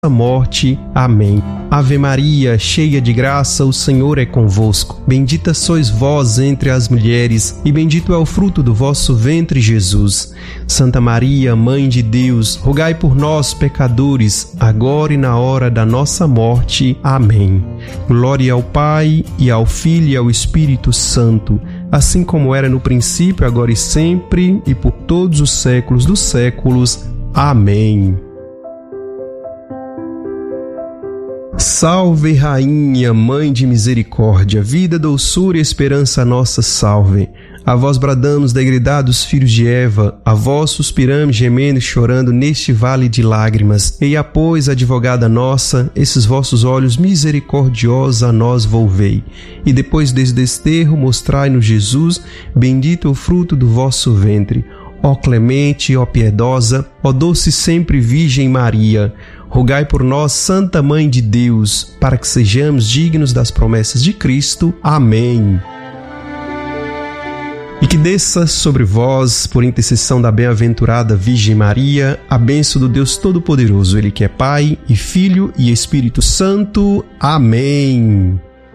morte. Amém. Ave Maria, cheia de graça, o Senhor é convosco. Bendita sois vós entre as mulheres, e bendito é o fruto do vosso ventre, Jesus. Santa Maria, Mãe de Deus, rogai por nós, pecadores, agora e na hora da nossa morte. Amém. Glória ao Pai, e ao Filho, e ao Espírito Santo, assim como era no princípio, agora e sempre, e por todos os séculos dos séculos. Amém. Salve, Rainha, Mãe de Misericórdia, vida, doçura e esperança nossa, salve. A vós bradamos, degredados filhos de Eva, a vós suspiramos, gemendo e chorando neste vale de lágrimas. Eia, pois, advogada nossa, esses vossos olhos misericordiosos a nós volvei. E depois desse desterro, mostrai-nos Jesus, bendito é o fruto do vosso ventre. Ó clemente, ó piedosa, ó doce sempre Virgem Maria, rogai por nós, Santa Mãe de Deus, para que sejamos dignos das promessas de Cristo. Amém. E que desça sobre vós, por intercessão da bem-aventurada Virgem Maria, a bênção do Deus Todo-Poderoso, Ele que é Pai e Filho e Espírito Santo. Amém.